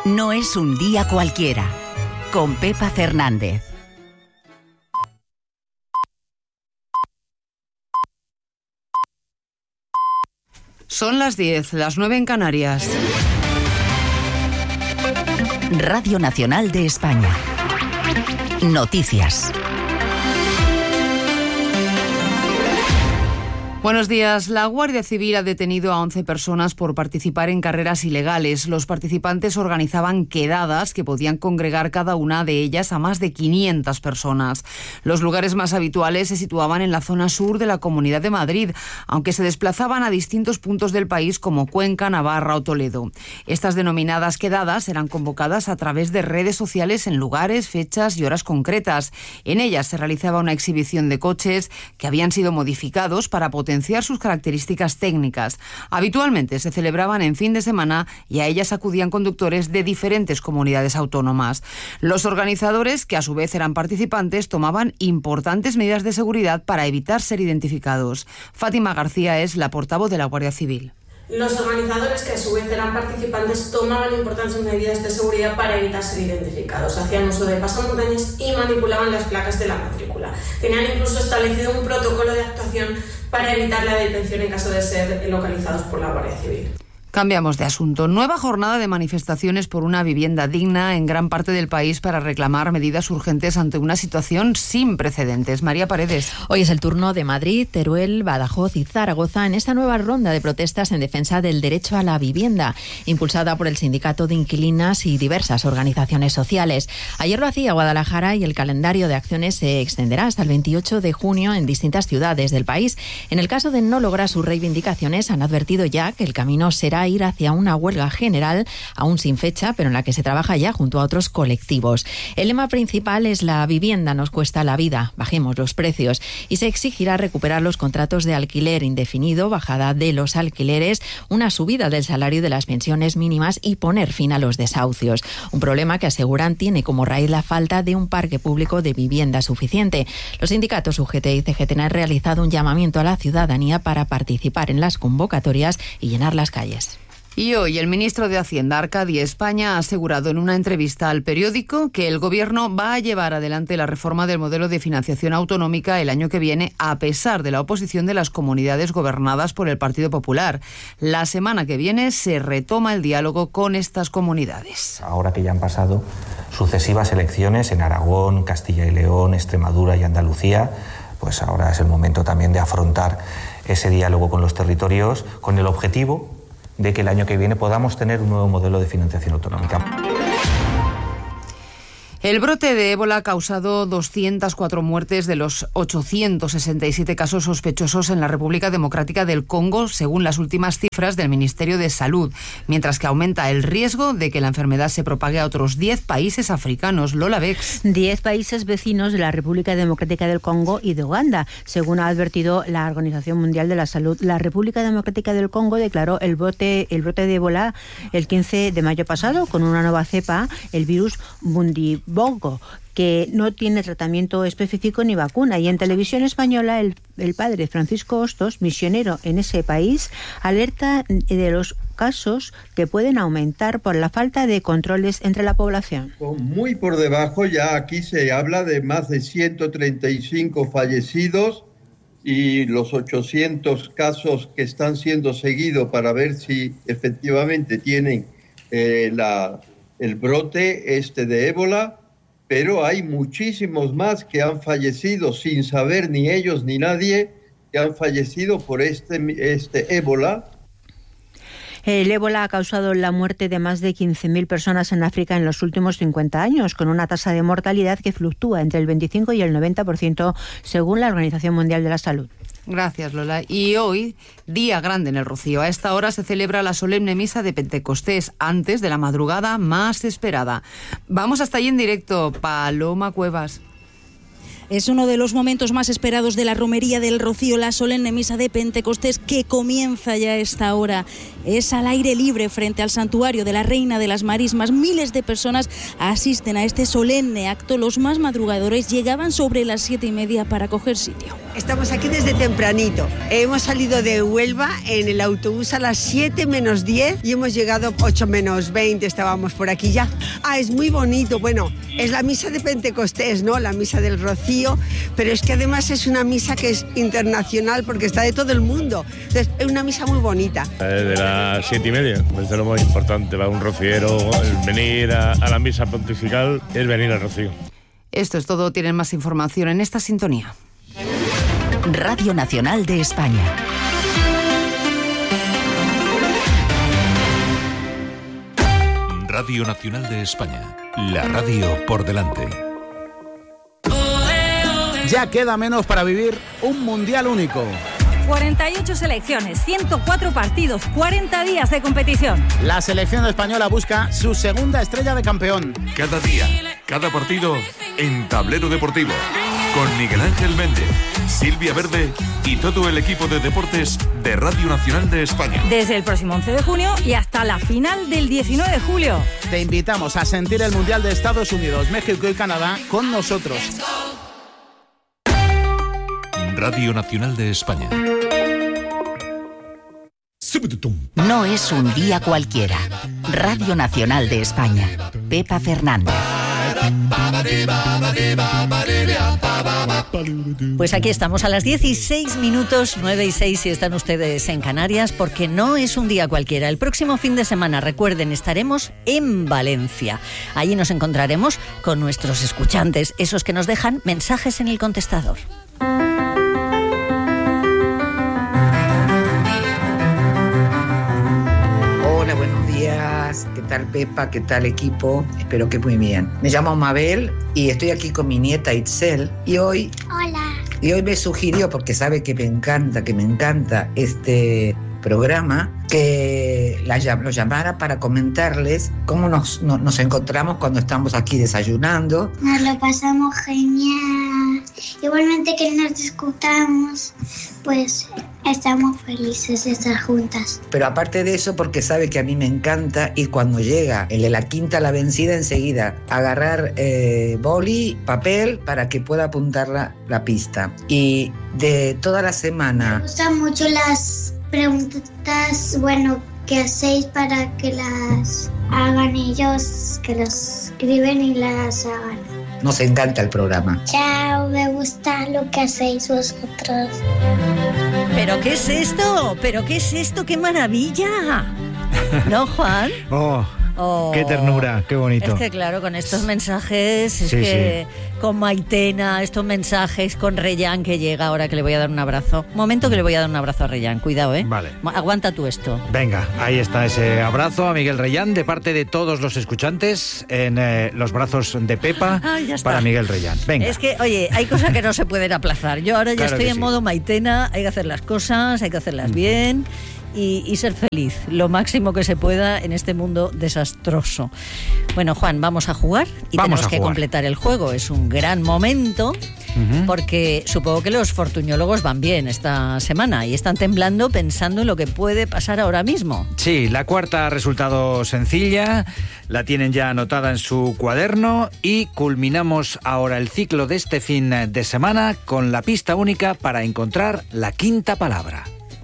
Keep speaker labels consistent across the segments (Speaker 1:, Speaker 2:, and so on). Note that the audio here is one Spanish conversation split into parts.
Speaker 1: No es un día cualquiera. Con Pepa Fernández.
Speaker 2: Son las 10, las 9 en Canarias.
Speaker 1: Radio Nacional de España. Noticias.
Speaker 2: Buenos días. La Guardia Civil ha detenido a 11 personas por participar en carreras ilegales. Los participantes organizaban quedadas que podían congregar cada una de ellas a más de 500 personas. Los lugares más habituales se situaban en la zona sur de la Comunidad de Madrid, aunque se desplazaban a distintos puntos del país como Cuenca, Navarra o Toledo. Estas denominadas quedadas eran convocadas a través de redes sociales en lugares, fechas y horas concretas. En ellas se realizaba una exhibición de coches que habían sido modificados para potenciar sus características técnicas. Habitualmente se celebraban en fin de semana y a ellas acudían conductores de diferentes comunidades autónomas. Los organizadores, que a su vez eran participantes, tomaban importantes medidas de seguridad para evitar ser identificados. Fátima García es la portavoz de la Guardia Civil.
Speaker 3: Los organizadores, que a su vez eran participantes, tomaban importantes medidas de seguridad para evitar ser identificados. Hacían uso de pasamontañas y manipulaban las placas de la matrícula. Tenían incluso establecido un protocolo de actuación para evitar la detención en caso de ser localizados por la Guardia Civil.
Speaker 2: Cambiamos de asunto. Nueva jornada de manifestaciones por una vivienda digna en gran parte del país para reclamar medidas urgentes ante una situación sin precedentes. María Paredes.
Speaker 4: Hoy es el turno de Madrid, Teruel, Badajoz y Zaragoza en esta nueva ronda de protestas en defensa del derecho a la vivienda, impulsada por el Sindicato de Inquilinas y diversas organizaciones sociales. Ayer lo hacía Guadalajara y el calendario de acciones se extenderá hasta el 28 de junio en distintas ciudades del país. En el caso de no lograr sus reivindicaciones, han advertido ya que el camino será ir hacia una huelga general, aún sin fecha, pero en la que se trabaja ya junto a otros colectivos. El lema principal es: la vivienda nos cuesta la vida, bajemos los precios, y se exigirá recuperar los contratos de alquiler indefinido, bajada de los alquileres, una subida del salario de las pensiones mínimas y poner fin a los desahucios. Un problema que aseguran tiene como raíz la falta de un parque público de vivienda suficiente. Los sindicatos UGT y CGT han realizado un llamamiento a la ciudadanía para participar en las convocatorias y llenar las calles.
Speaker 2: Y hoy el ministro de Hacienda, Arcadio España, ha asegurado en una entrevista al periódico que el Gobierno va a llevar adelante la reforma del modelo de financiación autonómica el año que viene, a pesar de la oposición de las comunidades gobernadas por el Partido Popular. La semana que viene se retoma el diálogo con estas comunidades.
Speaker 5: Ahora que ya han pasado sucesivas elecciones en Aragón, Castilla y León, Extremadura y Andalucía, pues ahora es el momento también de afrontar ese diálogo con los territorios con el objetivo de que el año que viene podamos tener un nuevo modelo de financiación autonómica.
Speaker 2: El brote de ébola ha causado 204 muertes de los 867 casos sospechosos en la República Democrática del Congo, según las últimas cifras del Ministerio de Salud, mientras que aumenta el riesgo de que la enfermedad se propague a otros 10 países africanos. Lola Bex.
Speaker 6: 10 países vecinos de la República Democrática del Congo y de Uganda, según ha advertido la Organización Mundial de la Salud. La República Democrática del Congo declaró el brote de ébola el 15 de mayo pasado con una nueva cepa, el virus Bundibugyo, que no tiene tratamiento específico ni vacuna. Y en televisión española, el padre Francisco Hostos, misionero en ese país, alerta de los casos que pueden aumentar por la falta de controles entre la población.
Speaker 7: Muy por debajo, ya aquí se habla de más de 135 fallecidos y los 800 casos que están siendo seguidos para ver si efectivamente tienen el brote de ébola, pero hay muchísimos más que han fallecido sin saber ni ellos ni nadie, que han fallecido por este ébola.
Speaker 6: El ébola ha causado la muerte de más de 15.000 personas en África en los últimos 50 años, con una tasa de mortalidad que fluctúa entre el 25 y el 90%, según la Organización Mundial de la Salud.
Speaker 2: Gracias, Lola. Y hoy, día grande en el Rocío. A esta hora se celebra la solemne misa de Pentecostés, antes de la madrugada más esperada. Vamos hasta allí en directo, Paloma Cuevas.
Speaker 8: Es uno de los momentos más esperados de la romería del Rocío, la solemne misa de Pentecostés, que comienza ya a esta hora. Es al aire libre frente al santuario de la Reina de las Marismas. Miles de personas asisten a este solemne acto. Los más madrugadores llegaban sobre las 7:30 para coger sitio.
Speaker 9: Estamos aquí desde tempranito. Hemos salido de Huelva en el autobús a las 7 menos 10 y hemos llegado 8 menos 20, estábamos por aquí ya. Es muy bonito. Bueno, es la misa de Pentecostés, ¿no? La misa del Rocío, pero es que además es una misa que es internacional porque está de todo el mundo. Entonces, es una misa muy bonita.
Speaker 10: De las 7:30, desde lo más importante para un rociero, el venir a la misa pontifical es venir al Rocío.
Speaker 2: Esto es todo, tienen más información en esta sintonía.
Speaker 1: Radio Nacional de España.
Speaker 11: Radio Nacional de España. La radio por delante.
Speaker 12: Ya queda menos para vivir un mundial único.
Speaker 13: 48 selecciones, 104 partidos, 40 días de competición.
Speaker 12: La selección española busca su segunda estrella de campeón.
Speaker 11: Cada día, cada partido en Tablero Deportivo. Con Miguel Ángel Méndez, Silvia Verde y todo el equipo de deportes de Radio Nacional de España.
Speaker 13: Desde el próximo 11 de junio y hasta la final del 19 de julio.
Speaker 12: Te invitamos a sentir el Mundial de Estados Unidos, México y Canadá con nosotros.
Speaker 11: Radio Nacional de España.
Speaker 1: No es un día cualquiera. Radio Nacional de España. Pepa Fernández.
Speaker 14: Pues aquí estamos a las 16 minutos, 9:06 si están ustedes en Canarias, porque no es un día cualquiera. El próximo fin de semana, recuerden, estaremos en Valencia. Allí nos encontraremos con nuestros escuchantes, esos que nos dejan mensajes en el contestador.
Speaker 15: Hola, buenos días. ¿Qué tal, Pepa? ¿Qué tal, equipo? Espero que muy bien. Me llamo Mabel y estoy aquí con mi nieta Itzel. Y hoy me sugirió, porque sabe que me encanta este programa, que lo llamara para comentarles cómo nos encontramos cuando estamos aquí desayunando.
Speaker 16: Nos lo pasamos genial. Igualmente que nos discutamos, pues estamos felices de estar juntas.
Speaker 15: Pero aparte de eso, porque sabe que a mí me encanta, y cuando llega el de la quinta a la vencida, enseguida agarrar boli, papel, para que pueda apuntar la pista. Y de toda la semana...
Speaker 16: Me gustan mucho las preguntas, que hacéis para que las hagan ellos, que los escriben y las hagan.
Speaker 15: Nos encanta el programa.
Speaker 16: Chao, me gusta lo que hacéis vosotros.
Speaker 14: ¿Pero qué es esto? ¡Qué maravilla! ¿No, Juan?
Speaker 17: Qué ternura, qué bonito.
Speaker 14: Es que claro, con estos mensajes,
Speaker 17: sí.
Speaker 14: Con Maitena, estos mensajes, con Reyán que llega ahora, que le voy a dar un abrazo. Momento que le voy a dar un abrazo a Reyán, cuidado, ¿eh?
Speaker 17: Vale.
Speaker 14: Aguanta tú esto.
Speaker 17: Venga, ahí está ese abrazo a Miguel Reyán de parte de todos los escuchantes en los brazos de Pepa para Miguel Reyán. Venga.
Speaker 14: Es que, oye, hay cosas que no se pueden aplazar. Yo ahora ya estoy en modo Maitena, hay que hacer las cosas, hay que hacerlas bien. Y ser feliz, lo máximo que se pueda en este mundo desastroso. Bueno, Juan, vamos a jugar y tenemos que completar el juego. Es un gran momento porque supongo que los fortuñólogos van bien esta semana y están temblando pensando en lo que puede pasar ahora mismo.
Speaker 17: Sí, la cuarta ha resultado sencilla, la tienen ya anotada en su cuaderno y culminamos ahora el ciclo de este fin de semana con la pista única para encontrar la quinta palabra.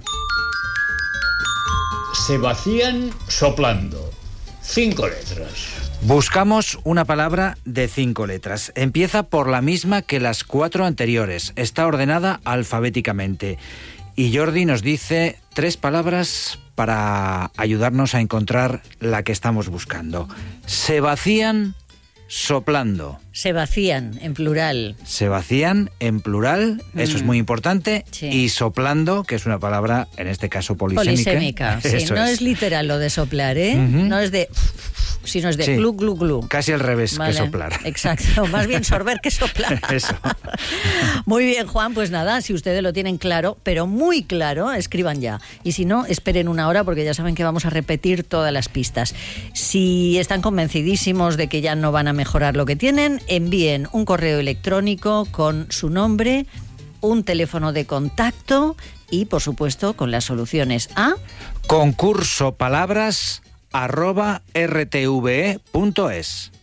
Speaker 18: Se vacían soplando. 5 letras.
Speaker 17: Buscamos una palabra de 5 letras. Empieza por la misma que las 4 anteriores. Está ordenada alfabéticamente. Y Jordi nos dice 3 palabras para ayudarnos a encontrar la que estamos buscando. Se vacían soplando.
Speaker 14: Se vacían, en plural.
Speaker 17: Se vacían, en plural, eso es muy importante. Sí. Y soplando, que es una palabra, en este caso, polisémica.
Speaker 14: Sí, no es literal lo de soplar, ¿eh? No es de... sino es de glu, glu, glu.
Speaker 17: Casi al revés que soplar.
Speaker 14: Exacto, más bien sorber que soplar.
Speaker 17: Eso.
Speaker 14: Muy bien, Juan, pues nada, si ustedes lo tienen claro, pero muy claro, escriban ya. Y si no, esperen una hora porque ya saben que vamos a repetir todas las pistas. Si están convencidísimos de que ya no van a mejorar lo que tienen, envíen un correo electrónico con su nombre, un teléfono de contacto y, por supuesto, con las soluciones a
Speaker 17: concursopalabras@rtve.es.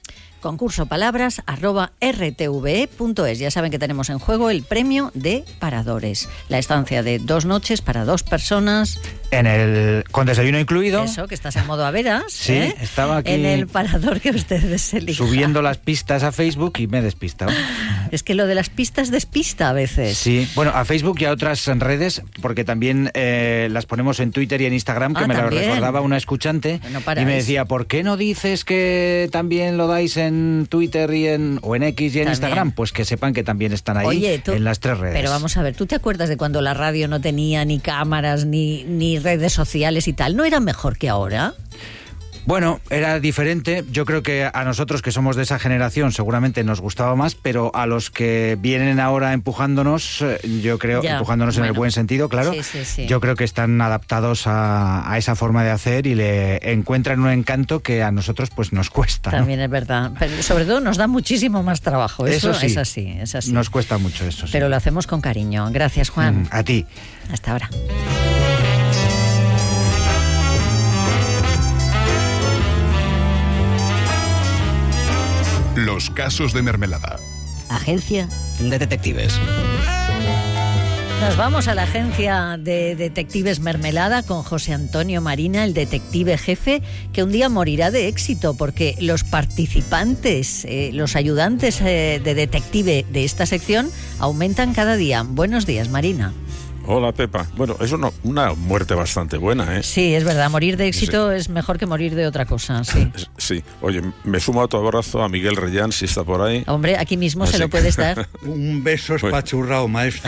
Speaker 14: concurso_palabras@rtve.es. Ya saben que tenemos en juego el premio de Paradores. La estancia de 2 noches para 2 personas.
Speaker 17: Con desayuno incluido.
Speaker 14: Eso, que estás en modo a veras.
Speaker 17: Sí, estaba aquí
Speaker 14: en el parador que ustedes elijan.
Speaker 17: Subiendo las pistas a Facebook y me he despistado.
Speaker 14: Es que lo de las pistas despista a veces.
Speaker 17: Sí, bueno, a Facebook y a otras redes, porque también las ponemos en Twitter y en Instagram, que me lo recordaba una escuchante, y me decía, ¿por qué no dices que también lo dais en Twitter o en X y en Instagram? Pues que sepan que también están ahí.
Speaker 14: Oye,
Speaker 17: en las 3 redes.
Speaker 14: Pero vamos a ver, ¿tú te acuerdas de cuando la radio no tenía ni cámaras, ni redes sociales y tal? ¿No era mejor que ahora?
Speaker 17: Bueno, era diferente. Yo creo que a nosotros, que somos de esa generación, seguramente nos gustaba más, pero a los que vienen ahora empujándonos, yo creo, empujándonos en el buen sentido, claro, sí. Yo creo que están adaptados a esa forma de hacer y le encuentran un encanto que a nosotros pues nos cuesta.
Speaker 14: También es verdad. Pero sobre todo nos da muchísimo más trabajo. Eso sí, es así.
Speaker 17: Nos cuesta mucho eso, sí.
Speaker 14: Pero lo hacemos con cariño. Gracias, Juan.
Speaker 17: A ti.
Speaker 14: Hasta ahora.
Speaker 19: Los casos de Mermelada.
Speaker 14: Agencia
Speaker 20: de Detectives.
Speaker 14: Nos vamos a la agencia de detectives Mermelada con José Antonio Marina, el detective jefe, que un día morirá de éxito porque los participantes, los ayudantes de detective de esta sección aumentan cada día. Buenos días, Marina.
Speaker 21: Hola, Pepa. Bueno, es una muerte bastante buena, ¿eh?
Speaker 14: Sí, es verdad. Morir de éxito es mejor que morir de otra cosa, sí.
Speaker 21: Sí. Oye, me sumo a tu abrazo a Miguel Reyán, si está por ahí.
Speaker 14: Hombre, aquí mismo se lo puedes dar.
Speaker 22: Un beso espachurrado, maestro.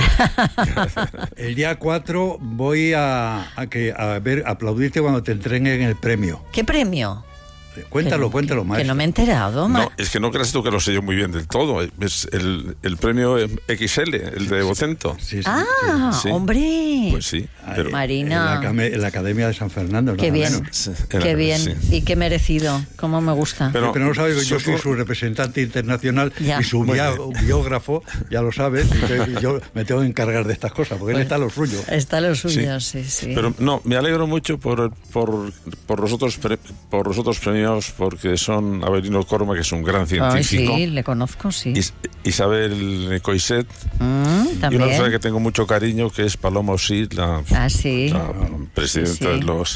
Speaker 22: El día 4 voy a aplaudirte cuando te entreguen el premio.
Speaker 14: ¿Qué premio?
Speaker 22: Cuéntalo, maestro.
Speaker 14: Que no me he enterado.
Speaker 21: No, es que no creas tú que lo sé yo muy bien del todo. Es el premio XL, el de Vocento.
Speaker 22: Sí.
Speaker 14: Hombre.
Speaker 21: Pues sí.
Speaker 22: Pero
Speaker 14: Marina.
Speaker 22: En la Academia de San Fernando.
Speaker 14: Qué bien. Qué bien. Sí. Y qué merecido. Cómo me gusta.
Speaker 22: Pero no sabes que yo soy su representante internacional y su biógrafo, ya lo sabes. Y yo me tengo que encargar de estas cosas, porque él está a lo suyo.
Speaker 14: Está a lo suyo, sí.
Speaker 21: Pero no, me alegro mucho por los otros premios, porque son Avelino Corma, que es un gran científico.
Speaker 14: Sí, le conozco, sí.
Speaker 21: Isabel Coixet. Y una persona que tengo mucho cariño, que es Paloma Osí, la presidenta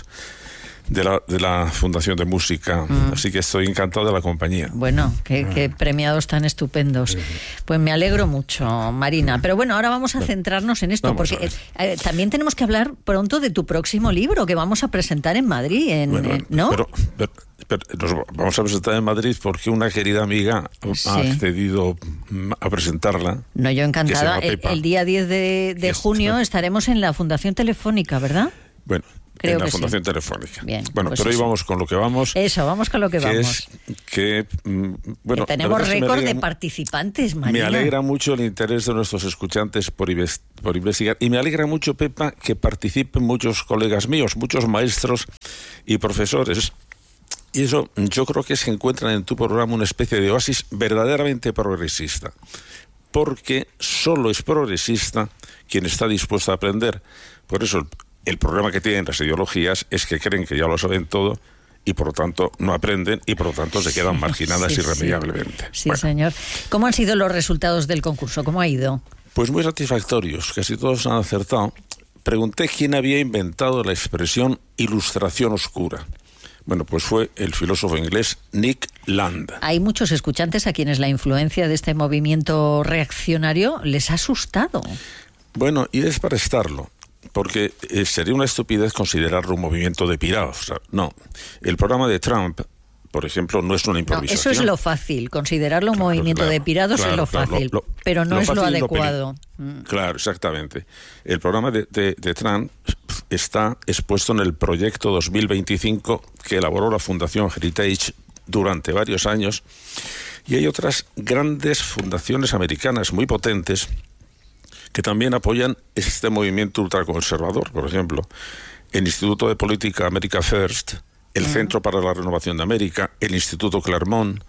Speaker 21: de la Fundación de Música. Así que estoy encantado de la compañía.
Speaker 14: Bueno, qué premiados tan estupendos. Pues me alegro mucho, Marina. Pero bueno, ahora vamos a centrarnos en esto, porque también tenemos que hablar pronto de tu próximo libro que vamos a presentar en Madrid, ¿no?
Speaker 21: Pero nos vamos a presentar en Madrid porque una querida amiga ha accedido a presentarla.
Speaker 14: No, yo encantada. El día 10 de junio estaremos en la Fundación Telefónica, ¿verdad?
Speaker 21: Bueno, en la Fundación Telefónica.
Speaker 14: Bien,
Speaker 21: bueno,
Speaker 14: pues
Speaker 21: pero hoy vamos con lo que vamos.
Speaker 14: Eso, vamos con lo que vamos.
Speaker 21: Que
Speaker 14: tenemos récord de participantes, Marina.
Speaker 21: Me alegra mucho el interés de nuestros escuchantes por investigar. Y me alegra mucho, Pepa, que participen muchos colegas míos, muchos maestros y profesores. Y eso yo creo que se encuentran en tu programa una especie de oasis verdaderamente progresista. Porque solo es progresista quien está dispuesto a aprender. Por eso el problema que tienen las ideologías es que creen que ya lo saben todo y por lo tanto no aprenden y por lo tanto se quedan marginadas irremediablemente.
Speaker 14: Sí, señor. ¿Cómo han sido los resultados del concurso? ¿Cómo ha ido?
Speaker 21: Pues muy satisfactorios, casi todos han acertado. Pregunté quién había inventado la expresión ilustración oscura. Bueno, pues fue el filósofo inglés Nick Land.
Speaker 14: Hay muchos escuchantes a quienes la influencia de este movimiento reaccionario les ha asustado.
Speaker 21: Bueno, y es para estarlo, porque sería una estupidez considerarlo un movimiento de pirados. O sea, no, el programa de Trump, por ejemplo, no es una improvisación.
Speaker 14: No, eso es lo fácil, considerarlo un movimiento de pirados es lo fácil, pero no es lo adecuado.
Speaker 21: Claro, exactamente. El programa de Trump está expuesto en el proyecto 2025 que elaboró la Fundación Heritage durante varios años, y hay otras grandes fundaciones americanas muy potentes que también apoyan este movimiento ultraconservador. Por ejemplo, el Instituto de Política America First, el Centro para la Renovación de América, el Instituto Claremont,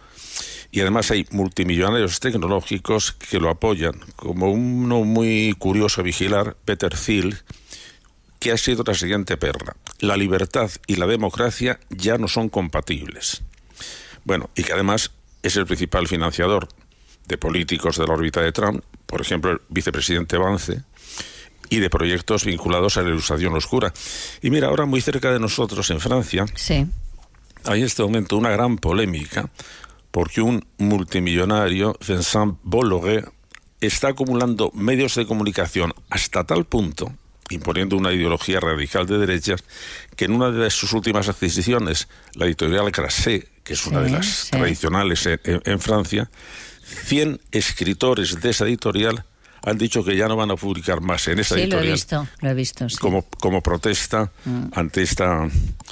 Speaker 21: y además hay multimillonarios tecnológicos que lo apoyan, como uno muy curioso a vigilar, Peter Thiel, que ha sido la siguiente perla: la libertad y la democracia ya no son compatibles. Bueno, y que además es el principal financiador de políticos de la órbita de Trump, por ejemplo, el vicepresidente Vance, y de proyectos vinculados a la ilustración oscura. Y mira, ahora muy cerca de nosotros, en Francia, hay en este momento una gran polémica porque un multimillonario, Vincent Bolloré, está acumulando medios de comunicación hasta tal punto, imponiendo una ideología radical de derechas, que en una de sus últimas adquisiciones, la editorial Grasset, que es una de las tradicionales en Francia, 100 escritores de esa editorial han dicho que ya no van a publicar más en esa editorial.
Speaker 14: Lo he visto. Sí.
Speaker 21: Como protesta ante esta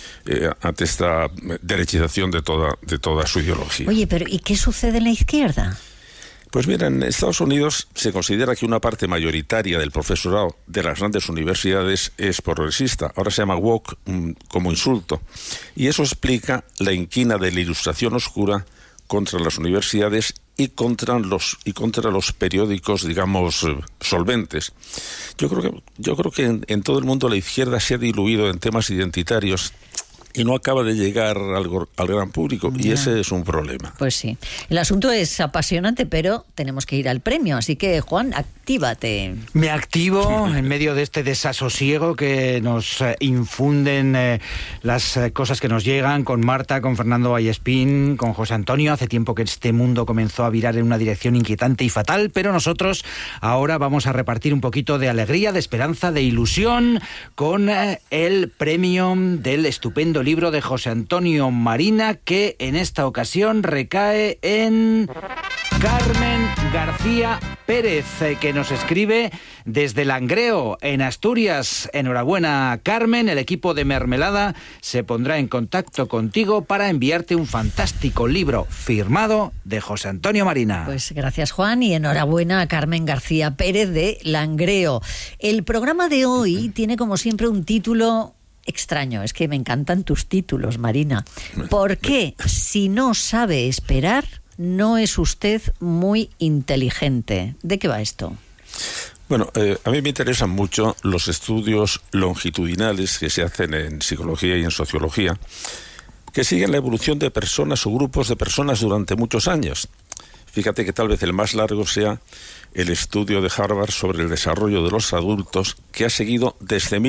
Speaker 21: derechización de toda su ideología.
Speaker 14: Oye, pero ¿y qué sucede en la izquierda?
Speaker 21: Pues mira, en Estados Unidos se considera que una parte mayoritaria del profesorado de las grandes universidades es progresista. Ahora se llama woke como insulto. Y eso explica la inquina de la ilustración oscura contra las universidades y contra los periódicos, digamos, solventes. Yo creo que en todo el mundo la izquierda se ha diluido en temas identitarios y no acaba de llegar al gran público, y ese es un problema.
Speaker 14: Pues sí. El asunto es apasionante, pero tenemos que ir al premio, así que, Juan, actívate.
Speaker 17: Me activo en medio de este desasosiego que nos infunden las cosas que nos llegan, con Marta, con Fernando Vallespín, con José Antonio. Hace tiempo que este mundo comenzó a virar en una dirección inquietante y fatal, pero nosotros ahora vamos a repartir un poquito de alegría, de esperanza, de ilusión, con el premio del estupendo libro de José Antonio Marina, que en esta ocasión recae en Carmen García Pérez, que nos escribe desde Langreo, en Asturias. Enhorabuena, Carmen. El equipo de Mermelada se pondrá en contacto contigo para enviarte un fantástico libro firmado de José Antonio Marina.
Speaker 14: Pues gracias, Juan, y enhorabuena a Carmen García Pérez de Langreo. El programa de hoy tiene, como siempre, un título extraño. Es que me encantan tus títulos, Marina. ¿Por qué, si no sabe esperar, no es usted muy inteligente? ¿De qué va esto?
Speaker 21: Bueno, a mí me interesan mucho los estudios longitudinales que se hacen en psicología y en sociología, que siguen la evolución de personas o grupos de personas durante muchos años. Fíjate que tal vez el más largo sea el estudio de Harvard sobre el desarrollo de los adultos, que ha seguido desde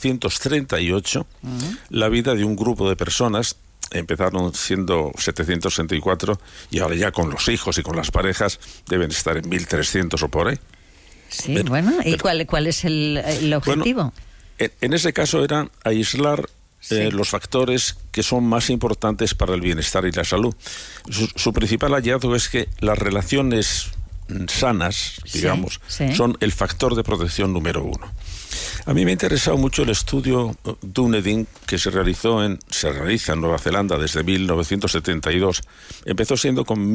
Speaker 21: 1938 la vida de un grupo de personas. Empezaron siendo 764 y ahora ya con los hijos y con las parejas deben estar en 1300 o por ahí.
Speaker 14: Sí, ¿y cuál es el objetivo?
Speaker 21: Bueno, en ese caso era aislar los factores que son más importantes para el bienestar y la salud. Su principal hallazgo es que las relaciones sanas, digamos, son el factor de protección número 1. A mí me ha interesado mucho el estudio Dunedin, que se realiza en Nueva Zelanda desde 1972. Empezó siendo con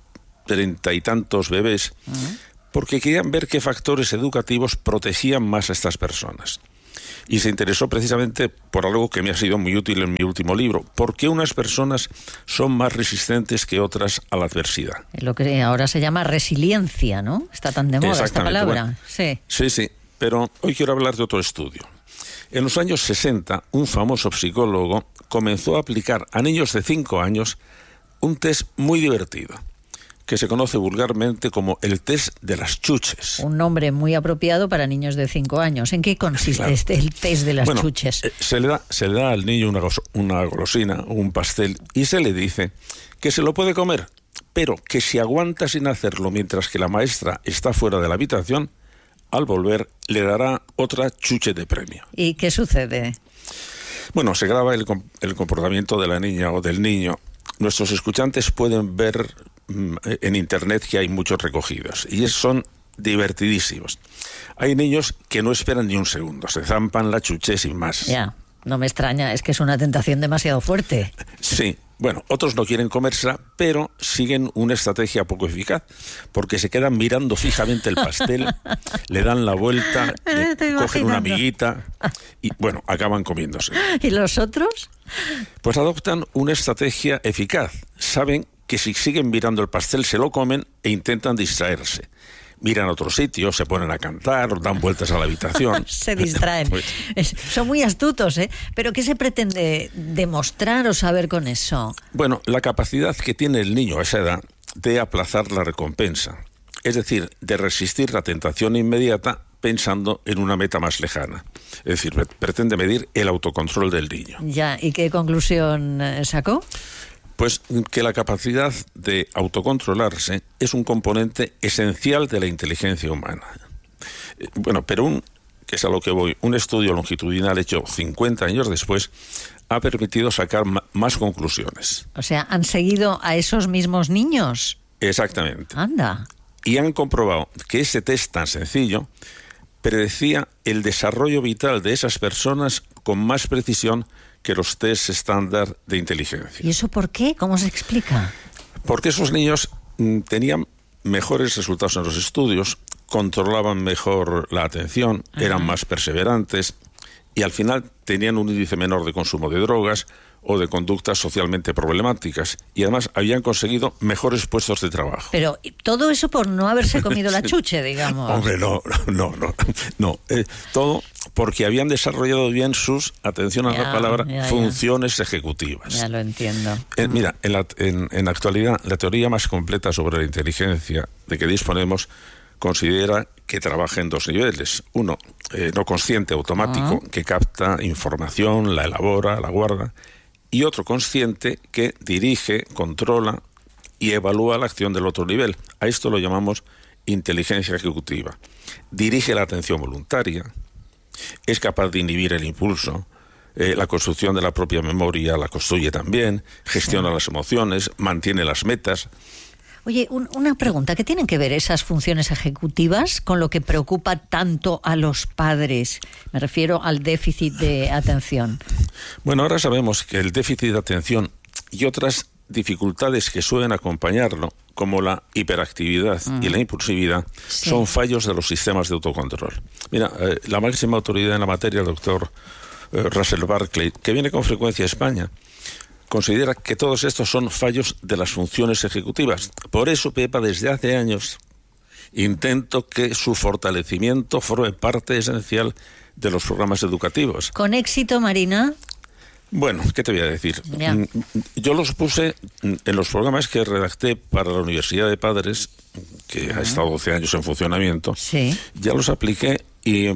Speaker 21: 1.030 y tantos bebés, porque querían ver qué factores educativos protegían más a estas personas. Y se interesó precisamente por algo que me ha sido muy útil en mi último libro: por qué unas personas son más resistentes que otras a la adversidad.
Speaker 14: Lo que ahora se llama resiliencia, ¿no? Está tan de moda esta palabra. Bueno,
Speaker 21: sí, pero hoy quiero hablar de otro estudio. En los años 60, un famoso psicólogo comenzó a aplicar a niños de 5 años un test muy divertido, que se conoce vulgarmente como el test de las chuches.
Speaker 14: Un nombre muy apropiado para niños de 5 años. ¿En qué consiste el test de las chuches?
Speaker 21: Se le da al niño una golosina, un pastel, y se le dice que se lo puede comer, pero que si aguanta sin hacerlo mientras que la maestra está fuera de la habitación, al volver le dará otra chuche de premio.
Speaker 14: ¿Y qué sucede?
Speaker 21: Bueno, se graba el comportamiento de la niña o del niño. Nuestros escuchantes pueden ver en internet que hay muchos recogidos y son divertidísimos. Hay niños que no esperan ni un segundo, se zampan la chuche sin más.
Speaker 14: Ya, no me extraña, es que es una tentación demasiado fuerte.
Speaker 21: Sí, bueno, otros no quieren comérsela, pero siguen una estrategia poco eficaz, porque se quedan mirando fijamente el pastel, le dan la vuelta, cogen una amiguita y, bueno, acaban comiéndose.
Speaker 14: ¿Y los otros?
Speaker 21: Pues adoptan una estrategia eficaz. Saben que si siguen mirando el pastel se lo comen e intentan distraerse. Miran a otro sitio, se ponen a cantar, dan vueltas a la habitación.
Speaker 14: Se distraen. Son muy astutos, ¿eh? ¿Pero qué se pretende demostrar o saber con eso?
Speaker 21: Bueno, la capacidad que tiene el niño a esa edad de aplazar la recompensa, es decir, de resistir la tentación inmediata pensando en una meta más lejana. Es decir, pretende medir el autocontrol del niño.
Speaker 14: Ya, ¿y qué conclusión sacó?
Speaker 21: Pues que la capacidad de autocontrolarse es un componente esencial de la inteligencia humana. Bueno, pero que es a lo que voy, un estudio longitudinal hecho 50 años después ha permitido sacar más conclusiones.
Speaker 14: O sea, ¿han seguido a esos mismos niños?
Speaker 21: Exactamente.
Speaker 14: Anda.
Speaker 21: Y han comprobado que ese test tan sencillo predecía el desarrollo vital de esas personas con más precisión que los test estándar de inteligencia.
Speaker 14: ¿Y eso por qué? ¿Cómo se explica?
Speaker 21: Porque esos niños tenían mejores resultados en los estudios, controlaban mejor la atención, eran más perseverantes y al final tenían un índice menor de consumo de drogas o de conductas socialmente problemáticas y además habían conseguido mejores puestos de trabajo.
Speaker 14: Pero todo eso por no haberse comido la chuche, digamos.
Speaker 21: Hombre, no. Todo porque habían desarrollado bien sus, atención a la palabra, funciones ejecutivas.
Speaker 14: Ya lo entiendo.
Speaker 21: Mira, en la actualidad, la teoría más completa sobre la inteligencia de que disponemos considera que trabaja en dos niveles. Uno, no consciente, automático, que capta información, la elabora, la guarda, y otro consciente que dirige, controla y evalúa la acción del otro nivel. A esto lo llamamos inteligencia ejecutiva. Dirige la atención voluntaria, es capaz de inhibir el impulso, la construcción de la propia memoria la construye también, gestiona las emociones, mantiene las metas.
Speaker 14: Oye, una pregunta, ¿qué tienen que ver esas funciones ejecutivas con lo que preocupa tanto a los padres? Me refiero al déficit de atención.
Speaker 21: Bueno, ahora sabemos que el déficit de atención y otras dificultades que suelen acompañarlo, como la hiperactividad y la impulsividad, son fallos de los sistemas de autocontrol. Mira, la máxima autoridad en la materia, el doctor Russell Barkley, que viene con frecuencia a España, considera que todos estos son fallos de las funciones ejecutivas. Por eso, Pepa, desde hace años intento que su fortalecimiento forme parte esencial de los programas educativos.
Speaker 14: ¿Con éxito, Marina?
Speaker 21: Bueno, ¿qué te voy a decir? Yo los puse en los programas que redacté para la Universidad de Padres, que ha estado 12 años en funcionamiento.
Speaker 14: Sí.
Speaker 21: Ya los apliqué y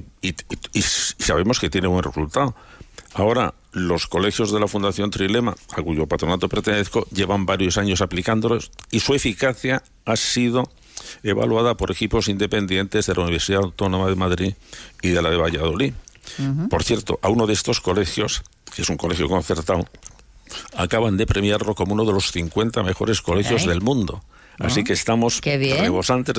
Speaker 21: sabemos que tiene buen resultado. Ahora, los colegios de la Fundación Trilema, a cuyo patronato pertenezco, llevan varios años aplicándolos y su eficacia ha sido evaluada por equipos independientes de la Universidad Autónoma de Madrid y de la de Valladolid. Por cierto, a uno de estos colegios, que es un colegio concertado, acaban de premiarlo como uno de los 50 mejores colegios del mundo. Así que estamos rebosantes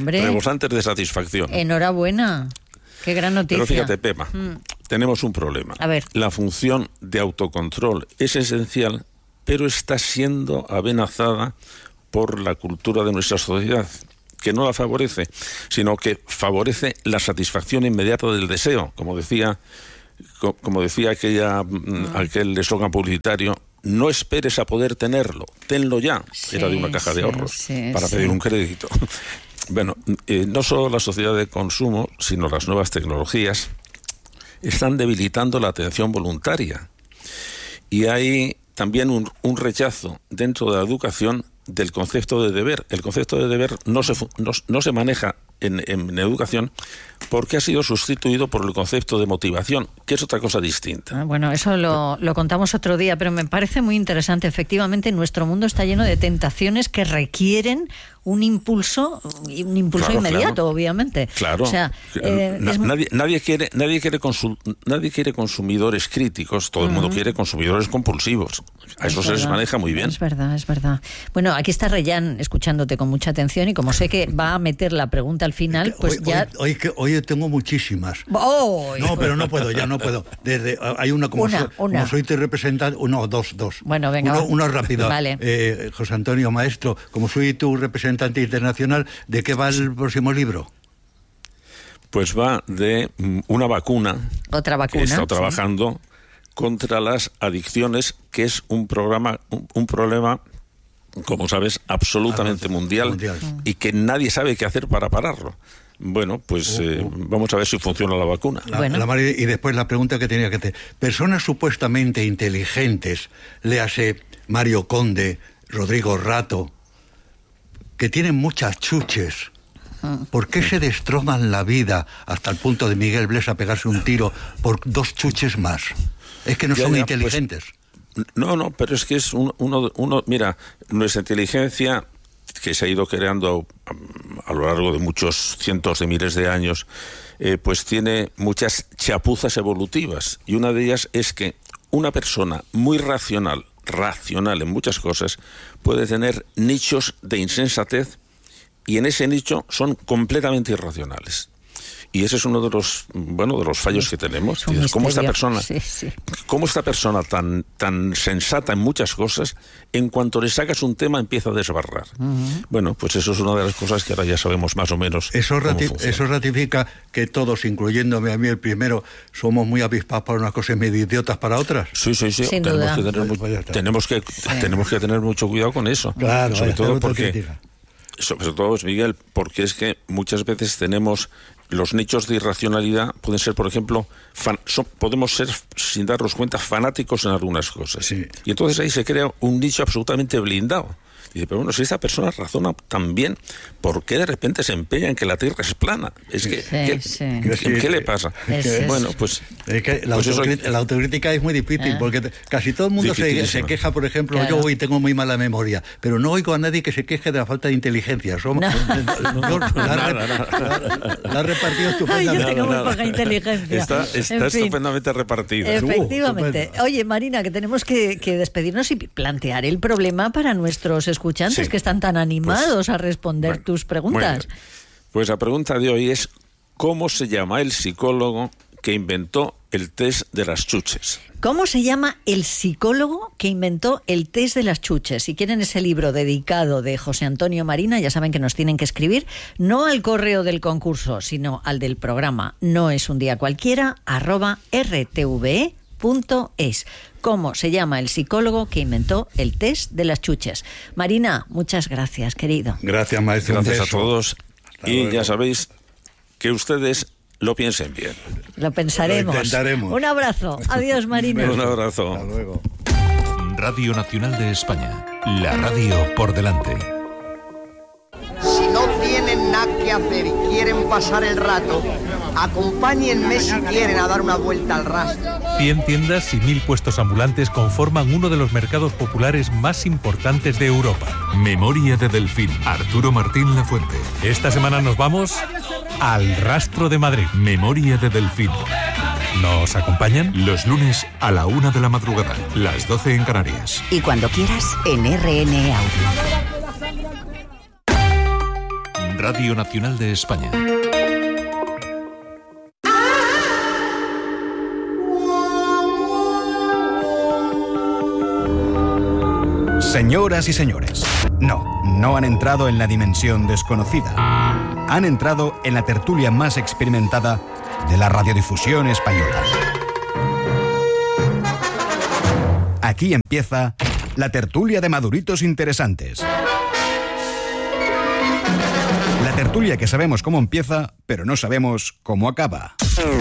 Speaker 21: de satisfacción.
Speaker 14: Enhorabuena. Qué gran noticia.
Speaker 21: Pero fíjate, Pepa, tenemos un problema.
Speaker 14: A ver.
Speaker 21: La función de autocontrol es esencial, pero está siendo amenazada por la cultura de nuestra sociedad, que no la favorece, sino que favorece la satisfacción inmediata del deseo, como decía aquel eslogan publicitario: no esperes a poder tenerlo, tenlo ya. Era de una caja de ahorros para pedir un crédito. Bueno, no solo la sociedad de consumo, sino las nuevas tecnologías están debilitando la atención voluntaria. Y hay también un rechazo dentro de la educación del concepto de deber. El concepto de deber no se maneja en educación porque ha sido sustituido por el concepto de motivación, que es otra cosa distinta.
Speaker 14: Bueno, eso lo contamos otro día, pero me parece muy interesante. Efectivamente, nuestro mundo está lleno de tentaciones que requieren un impulso inmediato, obviamente.
Speaker 21: Claro.
Speaker 14: O sea,
Speaker 21: nadie quiere consumidores críticos, todo el mundo quiere consumidores compulsivos. A eso se les maneja muy bien.
Speaker 14: Es verdad. Bueno, aquí está Reyán escuchándote con mucha atención y como sé que va a meter la pregunta al final, pues
Speaker 22: hoy tengo muchísimas.
Speaker 14: Oh,
Speaker 22: no, pero no puedo. Hay una como soy tu representante, dos.
Speaker 14: Bueno, venga.
Speaker 22: Una rápida.
Speaker 14: Vale.
Speaker 22: José Antonio, maestro, como soy tu representante internacional, ¿de qué va el próximo libro?
Speaker 21: Pues va de una vacuna.
Speaker 14: Otra vacuna.
Speaker 21: Que he estado trabajando contra las adicciones, que es un problema, como sabes, absolutamente mundial y que nadie sabe qué hacer para pararlo. Bueno, pues vamos a ver si funciona la vacuna.
Speaker 22: Y después la pregunta que tenía que hacer. Personas supuestamente inteligentes, léase Mario Conde, Rodrigo Rato, que tienen muchas chuches. ¿Por qué se destrozan la vida hasta el punto de Miguel Blesa pegarse un tiro por 2 chuches más? Es que no son inteligentes.
Speaker 21: Pues, no, pero es que es uno. Mira, nuestra inteligencia, que se ha ido creando a lo largo de muchos cientos de miles de años, pues tiene muchas chapuzas evolutivas. Y una de ellas es que una persona muy racional en muchas cosas, puede tener nichos de insensatez, y en ese nicho son completamente irracionales. Y ese es uno de los fallos que tenemos. Dices, ¿cómo esta persona tan sensata en muchas cosas, en cuanto le sacas un tema empieza a desbarrar? Bueno, pues eso es una de las cosas que ahora ya sabemos más o menos.
Speaker 22: Eso ratifica que todos, incluyéndome a mí el primero, somos muy avispados para unas cosas y medio idiotas para otras.
Speaker 21: Sí. Tenemos que tener mucho cuidado con eso. Claro, sobre todo, Miguel, porque es que muchas veces tenemos los nichos de irracionalidad, pueden ser, por ejemplo, podemos ser, sin darnos cuenta, fanáticos en algunas cosas. Sí. Y entonces ahí se crea un nicho absolutamente blindado. Dice, pero bueno, si esta persona razona tan bien, ¿por qué de repente se empeña en que la Tierra es plana? Es que, ¿qué le pasa? Bueno, pues...
Speaker 22: Es que la autocrítica es muy difícil, porque casi todo el mundo se queja, por ejemplo, claro. Yo hoy tengo muy mala memoria, pero no oigo a nadie que se queje de la falta de inteligencia. La ha repartido estupendamente.
Speaker 14: Yo tengo muy poca inteligencia.
Speaker 21: Está estupendamente repartida.
Speaker 14: Efectivamente. Oye, Marina, que tenemos que despedirnos y plantear el problema para nuestros escuchantes que están tan animados a responder tus preguntas.
Speaker 21: Pues la pregunta de hoy es: ¿cómo se llama el psicólogo que inventó el test de las chuches?
Speaker 14: ¿Cómo se llama el psicólogo que inventó el test de las chuches? Si quieren ese libro dedicado de José Antonio Marina, ya saben que nos tienen que escribir, no al correo del concurso, sino al del programa noesundiacualquiera@rtve.es. ¿Cómo se llama el psicólogo que inventó el test de las chuches? Marina, muchas gracias, querido.
Speaker 22: Gracias, maestro.
Speaker 21: Gracias a todos. Y ya sabéis que ustedes lo piensen bien.
Speaker 14: Lo pensaremos.
Speaker 22: Lo intentaremos.
Speaker 14: Un abrazo. Adiós, Marina.
Speaker 21: Un abrazo.
Speaker 22: Hasta luego.
Speaker 11: Radio Nacional de España. La radio por delante.
Speaker 19: Si no tienen nada que hacer y quieren pasar el rato, acompáñenme si quieren a dar una vuelta al rastro.
Speaker 20: 100 tiendas y 1000 puestos ambulantes conforman uno de los mercados populares más importantes de Europa.
Speaker 11: Memoria de Delfín. Arturo Martín Lafuente.
Speaker 20: Esta semana nos vamos al Rastro de Madrid.
Speaker 11: Memoria de Delfín.
Speaker 20: ¿Nos acompañan?
Speaker 11: Los lunes a la 1 de la madrugada, las 12 en Canarias.
Speaker 1: Y cuando quieras, en RN Audio.
Speaker 11: Radio Nacional de España.
Speaker 23: Señoras y señores, no han entrado en la dimensión desconocida. Han entrado en la tertulia más experimentada de la radiodifusión española. Aquí empieza la tertulia de maduritos interesantes. La tertulia que sabemos cómo empieza, pero no sabemos cómo acaba.